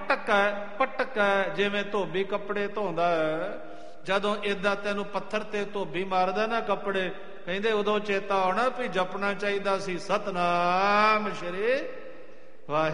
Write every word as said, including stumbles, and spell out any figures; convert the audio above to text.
ਪਟਕ ਹੈ ਪਟਕ ਹੈ, ਜਿਵੇਂ ਧੋਬੀ ਕੱਪੜੇ ਧੋਂਦਾ ਹੈ। ਜਦੋਂ ਏਦਾਂ ਤੈਨੂੰ ਪੱਥਰ ਤੇ ਧੋਬੀ ਮਾਰਦਾ ਨਾ ਕੱਪੜੇ, ਕਹਿੰਦੇ ਉਦੋਂ ਚੇਤਾ ਆਉਣਾ ਵੀ ਜਪਣਾ ਚਾਹੀਦਾ ਸੀ ਸਤਨਾਮ ਸ਼੍ਰੀ ਵਾਹਿਗੁਰੂ।